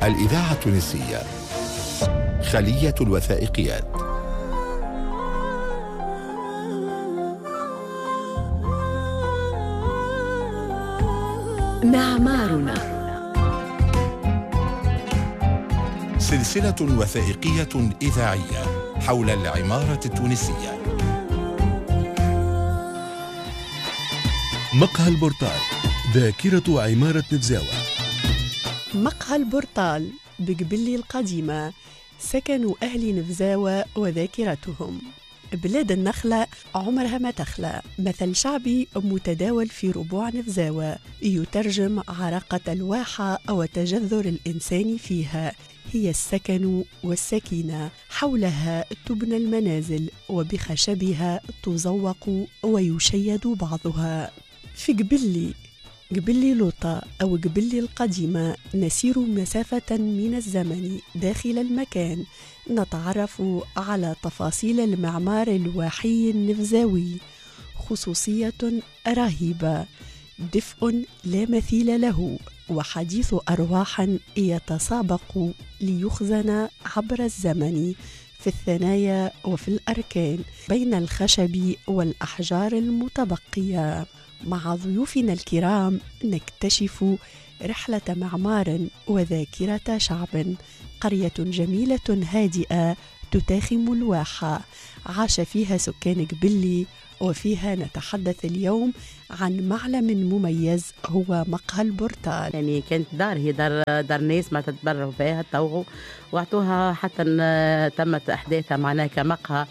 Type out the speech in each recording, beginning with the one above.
الإذاعة التونسية خلية الوثائقيات. معمارنا، سلسلة وثائقية إذاعية حول العمارة التونسية. مقهى البورتال، ذاكرة عمارة نفزاوة. مقهى البورتال بقبلي القديمة، سكن أهل نفزاوة وذاكرتهم. بلاد النخلة عمرها ما تخلى، مثل شعبي متداول في ربوع نفزاوة يترجم عراقة الواحة وتجذر الإنسان فيها. هي السكن والسكينة، حولها تبنى المنازل وبخشبها تزوق ويشيد بعضها. في قبلي لوطا أو قبلي القديمة نسير مسافة من الزمن داخل المكان، نتعرف على تفاصيل المعمار الواحي النفزاوي. خصوصية رهيبة، دفء لا مثيل له، وحديث أرواح يتسابق ليخزن عبر الزمن في الثنايا وفي الأركان بين الخشب والأحجار المتبقية. مع ضيوفنا الكرام نكتشف رحلة معمار وذاكرة شعب، قرية جميلة هادئة تتاخم الواحة عاش فيها سكان قبلي، وفيها نتحدث اليوم عن معلم مميز هو مقهى البورتال. يعني كانت دار، هي دار ناس ما تتبرعوا فيها توعوا واعطوها حتى تمت احداثها معناها كمقهى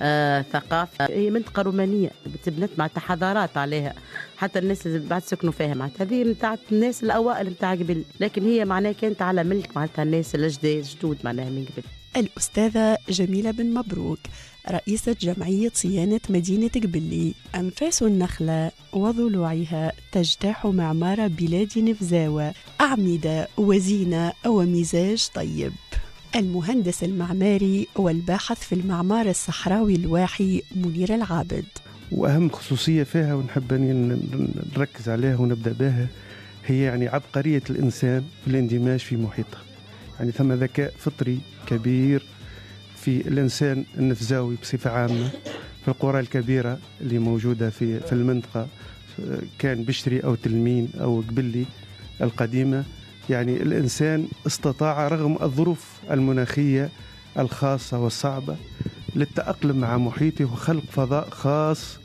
ثقافه. هي منطقه رومانيه تبنت مع حضارات عليها، حتى الناس اللي بعد سكنوا فيها معناتها هذه نتاع الناس الاوائل نتاع قبل، لكن هي معناها كانت على ملك معناتها الناس الجدود معناها من قبل. الأستاذة جميلة بن مبروك رئيسة جمعية صيانة مدينة قبلي. أنفاس النخلة وضلوعها تجتاح معمار بلاد نفزاوة، أعمدة وزينة ومزاج طيب. المهندس المعماري والباحث في المعمار الصحراوي الواحي منير العابد. وأهم خصوصية فيها ونحب أن نركز عليها ونبدأ بها هي يعني عبقرية الإنسان في الاندماج في محيطه. يعني ثم ذكاء فطري كبير في الإنسان النفزاوي بصفة عامة في القرى الكبيرة اللي موجودة في المنطقة، كان بشري أو تلمين أو قبلي القديمة. يعني الإنسان استطاع رغم الظروف المناخية الخاصة والصعبة للتأقلم مع محيطه وخلق فضاء خاص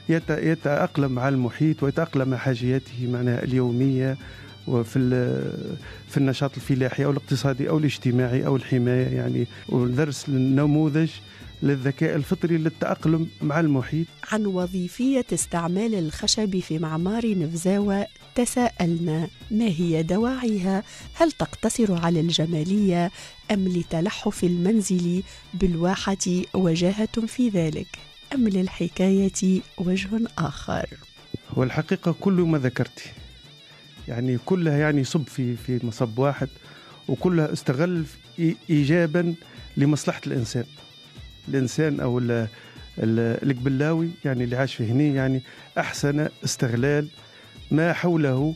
يتأقلم مع المحيط ويتأقلم مع حاجياته معناها اليومية في النشاط الفلاحي أو الاقتصادي أو الاجتماعي أو الحماية. يعني ودرس نموذج للذكاء الفطري للتأقلم مع المحيط. عن وظيفية استعمال الخشب في معمار نفزاوة تساءلنا، ما هي دواعيها؟ هل تقتصر على الجمالية أم لتلحف المنزل بالواحة وجاهة في ذلك، أم للحكاية وجه آخر؟ والحقيقة كل ما ذكرتي يعني كلها يعني صب في مصب واحد، وكلها استغل إيجابا لمصلحة الإنسان أو القبلاوي يعني اللي عاش في هنا، يعني أحسن استغلال ما حوله،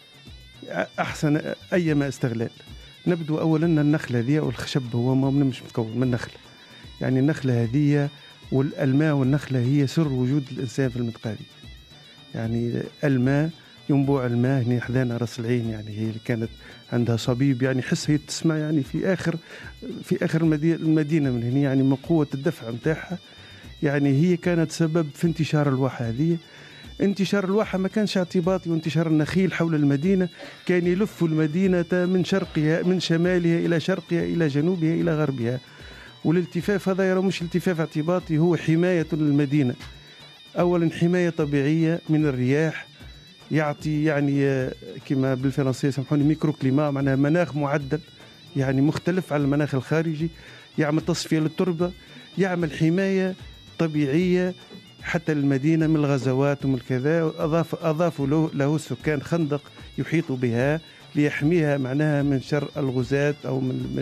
أحسن أيما استغلال. نبدو أولا النخلة هذه والخشب هو مش متكون من نخلة، يعني النخلة هذه والماء والنخلة هي سر وجود الإنسان في المنطقة هذه. يعني الماء ينبوع الماء هنا حذانا راس العين، يعني هي اللي كانت عندها صبيب، يعني حس هي تسمع يعني في اخر المدينه من هنا، يعني من قوه الدفع نتاعها. يعني هي كانت سبب في انتشار الواحه هذه. انتشار الواحه ما كانش اعتباطي، وانتشار النخيل حول المدينه كان يلف المدينه من شرقها من شمالها الى شرقها الى جنوبها الى غربها. والالتفاف هذا يرى مش التفاف اعتباطي، هو حمايه للمدينه. اولا حمايه طبيعيه من الرياح، يعطي يعني كما بالفرنسية سامحوني ميكرو كليما، معناها مناخ معدل يعني مختلف عن المناخ الخارجي، يعمل تصفية للتربة، يعمل حماية طبيعية حتى المدينة من الغزوات ومن كذا. أضافوا له السكان خندق يحيط بها ليحميها معناها من شر الغزاة أو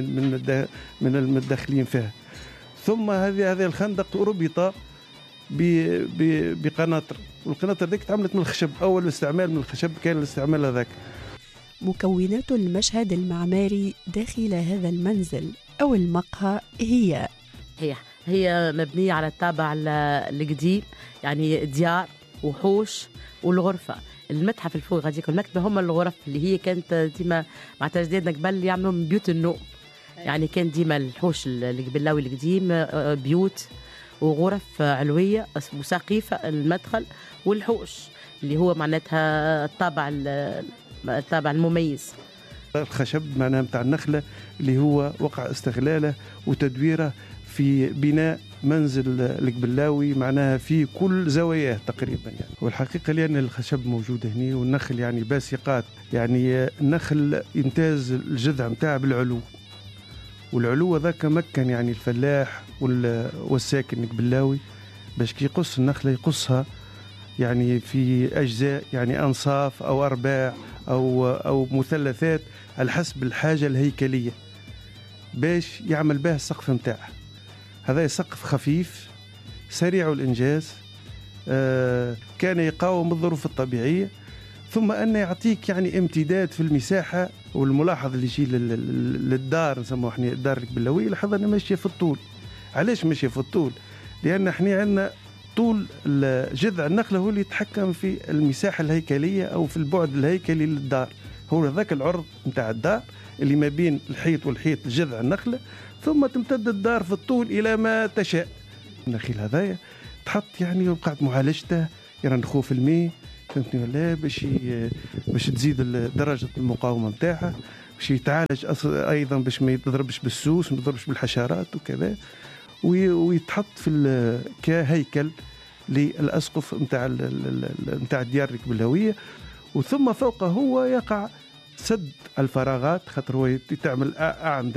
من المداخلين فيها. ثم هذا الخندق ربط بقناطر، والقناطر ذيك تعملت من الخشب. أول استعمال من الخشب كان الاستعمال هذاك. مكونات المشهد المعماري داخل هذا المنزل أو المقهى هي مبنية على الطابع القديم، يعني ديار وحوش والغرفة. المتحف الفوق غاديك والمكتبة هم الغرف اللي هي كانت ديما مع تجديدنا قبل يعملوا من بيوت النوم. يعني كان ديما الحوش القبلاوي القديم بيوت وغرف علوية وسقيفة المدخل، والحوش اللي هو معناتها الطابع المميز. الخشب معناها متاع النخلة اللي هو وقع استغلاله وتدويره في بناء منزل القبلاوي معناها في كل زواياه تقريبا يعني. والحقيقة لأن الخشب موجود هنا والنخل يعني باسقات، يعني النخل يمتاز الجذع متاعه بالعلو، والعلو ذاك مكن يعني الفلاح والساكن القبلاوي باش كي يقص النخلة يقصها يعني في أجزاء، يعني أنصاف أو أرباع أو مثلثات على حسب الحاجة الهيكلية باش يعمل بها السقف متاعه. هذا سقف خفيف سريع الإنجاز، كان يقاوم الظروف الطبيعية، ثم أن يعطيك يعني امتداد في المساحة. والملاحظ اللي يجي للدار نسموه احنا الدار القبلاوية لاحظ أنها ماشية في الطول. علاش ماشية في الطول؟ لأن احنا عندنا طول جذع النخلة هو اللي يتحكم في المساحة الهيكلية أو في البعد الهيكلي للدار، هو ذاك العرض متاع الدار اللي ما بين الحيط والحيط جذع النخلة، ثم تمتد الدار في الطول إلى ما تشاء. النخيل هذايا تحط يعني وقعت معالجته يرنخوه في الماء، فهمتني ولا باش تزيد درجة المقاومة متاعها، باش يتعالج أيضا باش ما يتضربش بالسوس ما يتضربش بالحشرات وكذا، ويتحط في كهيكل للأسقف متاع الديار القبلاوية. وثم فوقه هو يقع سد الفراغات، خاطر هو تعمل أعمدة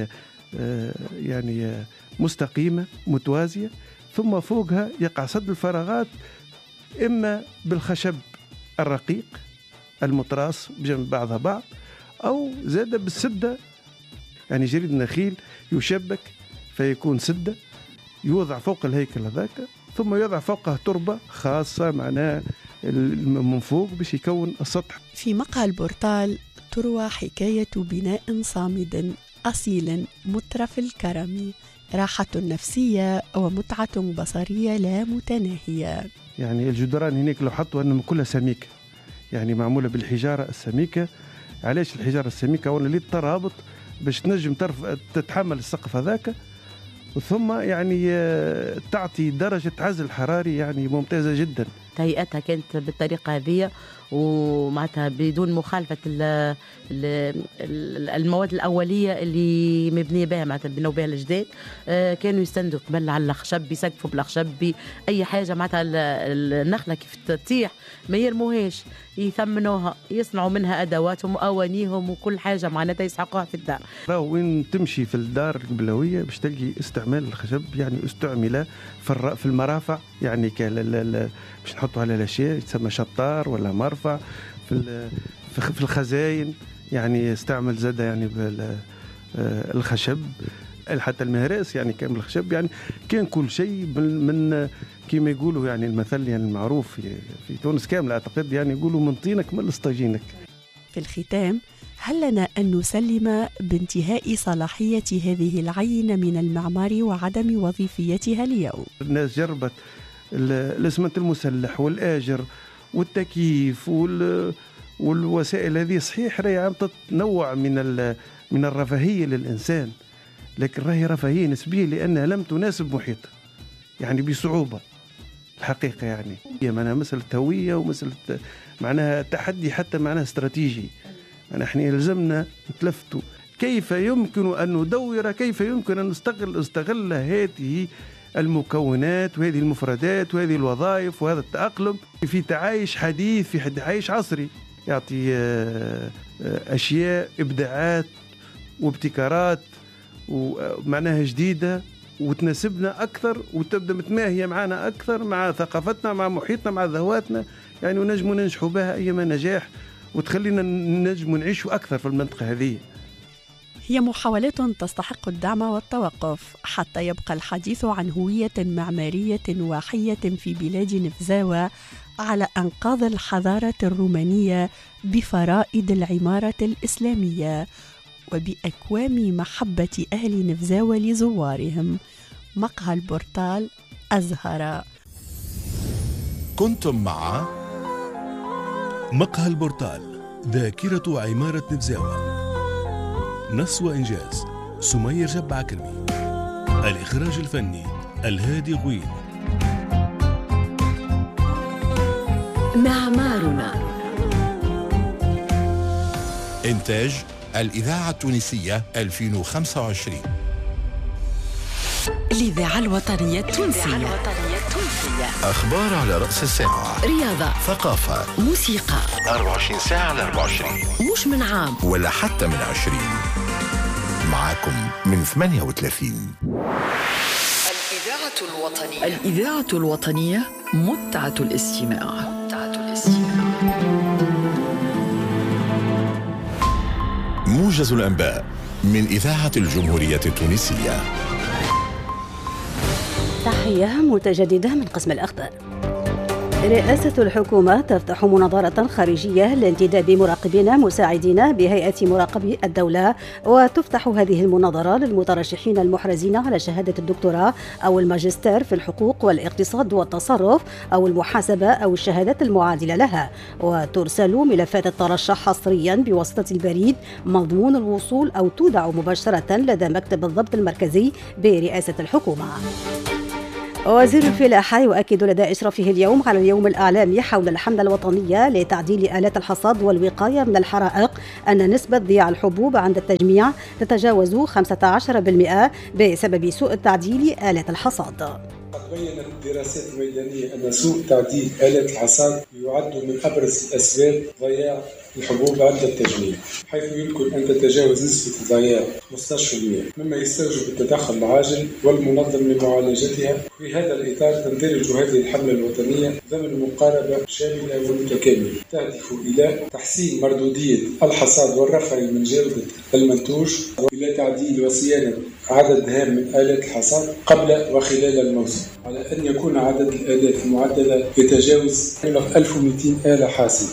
يعني مستقيمة متوازية، ثم فوقها يقع سد الفراغات إما بالخشب الرقيق المتراص بجنب بعضها بعض، أو زاد بالسدة، يعني جريد النخيل يشبك فيكون سدة يوضع فوق الهيكل هذاك، ثم يوضع فوقه تربة خاصة معناه من فوق باش يكون السطح. في مقهى البورتال تروى حكاية بناء صامد أصيل مترف الكرم، راحة نفسية ومتعة بصرية لا متناهية. يعني الجدران هناك لو حطوا أنهم كلها سميكة، يعني معمولة بالحجارة السميكة. علاش الحجارة السميكة؟ أولا للترابط باش تنجم تتحمل السقف هذاك، ثم يعني تعطي درجة عزل حراري يعني ممتازة جدا. تهيئتها كانت بالطريقة هذه ومعناتها بدون مخالفة المواد الأولية اللي مبنية بها، معناتها بنوا بها الجداد. كانوا يستندوا قبل على الخشب، يسقفوا بالخشب أي حاجة، معناتها النخلة كيف تطيح ما يرموهاش، يثمنوها، يصنعوا منها أدواتهم وأوانيهم وكل حاجة معناتها يسحقوها في الدار. وين تمشي في الدار القبلاوية باش تلقي استعمال الخشب، يعني استعمل في المرافع، يعني باش نحطوا على الأشياء يتسمى شطار ولا مرفع. في الخزاين يعني استعمل زاد يعني الخشب، حتى المهراس يعني كان بالخشب، يعني كان كل شيء من كما يقولوا يعني المثل يعني المعروف في تونس كامل أعتقد، يعني يقولوا من طينك من لسطاجينك. في الختام، هل لنا أن نسلم بانتهاء صلاحية هذه العينة من المعمار وعدم وظيفيتها اليوم؟ الناس جربت الاسمنت المسلح والآجر والتكييف والوسائل هذه، صحيح راهي عم تتنوع من الرفاهية للإنسان، لكن راهي رفاهية نسبية لأنها لم تناسب محيطه يعني بصعوبة الحقيقة. يعني هي معناها مسألة هوية ومسألة معناها تحدي حتى معناها استراتيجي. يعني احنا يلزمنا نتلفتوا كيف يمكن أن ندور، كيف يمكن أن نستغل هذه المكونات وهذه المفردات وهذه الوظائف وهذا التأقلم في تعايش حديث، في تعايش عصري، يعطي أشياء إبداعات وابتكارات ومعناها جديدة وتناسبنا أكثر وتبدأ متماهية معنا أكثر مع ثقافتنا مع محيطنا مع ذواتنا، يعني ونجم ننجحوا بها أيما نجاح وتخلينا نجم نعيشوا أكثر في المنطقة هذه. هي محاولات تستحق الدعم والتوقف حتى يبقى الحديث عن هوية معمارية واحية في بلاد نفزاوة على أنقاض الحضارة الرومانية بفرائد العمارة الإسلامية وبأكوام محبة أهل نفزاوة لزوارهم. مقهى البورتال أزهر. كنتم مع مقهى البورتال، ذاكرة عمارة نفزاوة. نص وإنجاز سمير جبع كرمي. الإخراج الفني الهادي غويل. معمارنا. إنتاج الإذاعة التونسية 2025. الإذاعة الوطنية التونسية. أخبار على رأس الساعة، رياضة، ثقافة، موسيقى، 24 ساعة على 24، مش من عام ولا حتى من 20. معاكم من 38. الإذاعة الوطنية متعة الاستماع. موجز الأنباء من إذاعة الجمهورية التونسية. تحية متجددة من قسم الأخبار. رئاسة الحكومة تفتح مناظرة خارجية لانتداب مراقبين مساعدين بهيئة مراقبي الدولة، وتفتح هذه المناظرة للمترشحين المحرزين على شهادة الدكتوراه أو الماجستير في الحقوق والاقتصاد والتصرف أو المحاسبة أو الشهادات المعادلة لها، وترسل ملفات الترشح حصريا بواسطة البريد مضمون الوصول أو تودع مباشرة لدى مكتب الضبط المركزي برئاسة الحكومة. وزير الفلاحة يؤكد لدى إشرافه اليوم على اليوم الإعلامي حول الحملة الوطنية لتعديل آلات الحصاد والوقاية من الحرائق أن نسبة ضياع الحبوب عند التجميع تتجاوز 15% بسبب سوء تعديل آلات الحصاد. قد بينت الدراسات الميدانية أن سوء تعديل آلات الحصاد يعد من أبرز أسباب ضياع الحبوب عند التجميع، حيث يمكن أن تتجاوز نسبة الضياع 15%، مما يستوجب التدخل العاجل والمنظم لمعالجتها. في هذا الإطار تندرج هذه الحملة الوطنية ضمن مقاربة شاملة ومتكاملة تهدف إلى تحسين مردودية الحصاد والرفع من جودة المنتوج، وإلى تعديل وصيانة عدد هام من آلات الحصاد قبل وخلال الموسم، على أن يكون عدد الآلات المعدلة يتجاوز 1200 آلة حاسبة.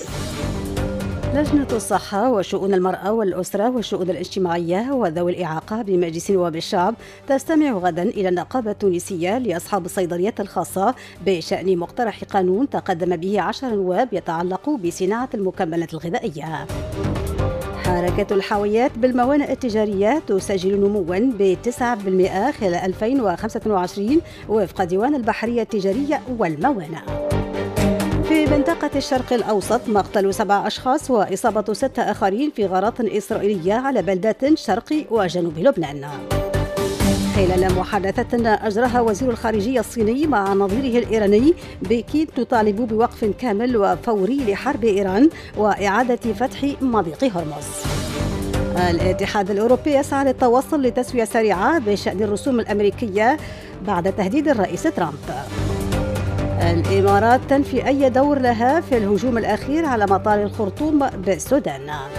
لجنة الصحة وشؤون المرأة والأسرة والشؤون الاجتماعية وذوي الإعاقة بمجلس نواب الشعب تستمع غدا إلى النقابة التونسية لأصحاب الصيدليات الخاصة بشأن مقترح قانون تقدم به 10 نواب يتعلق بصناعة المكملات الغذائية. حركة الحاويات بالموانئ التجارية تسجل نمواً ب9% خلال 2025 وفق ديوان البحرية التجارية والموانئ. في منطقة الشرق الأوسط مقتل 7 أشخاص وإصابة 6 آخرين في غارات إسرائيلية على بلدات شرق وجنوب لبنان. خلال محادثة أجراها وزير الخارجية الصيني مع نظيره الإيراني، بكين تطالب بوقف كامل وفوري لحرب إيران وإعادة فتح مضيق هرمز. الاتحاد الأوروبي يسعى للتوصل لتسوية سريعة بشأن الرسوم الأمريكية بعد تهديد الرئيس ترامب. الإمارات تنفي أي دور لها في الهجوم الأخير على مطار الخرطوم بالسودان.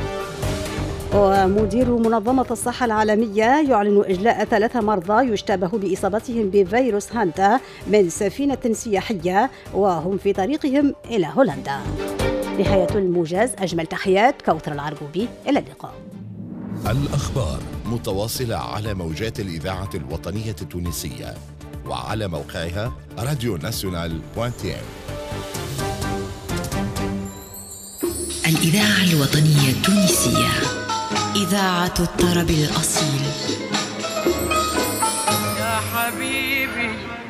ومدير منظمة الصحة العالمية يعلن إجلاء 3 مرضى يشتبه بإصابتهم بفيروس هانتا من سفينة سياحية وهم في طريقهم إلى هولندا. نهاية الموجز، أجمل تحيات كوثر العرقوبي، إلى اللقاء. الأخبار متواصلة على موجات الإذاعة الوطنية التونسية وعلى موقعها radionational.tn. الإذاعة الوطنية التونسية، إذاعة الطرب الأصيل. يا حبيبي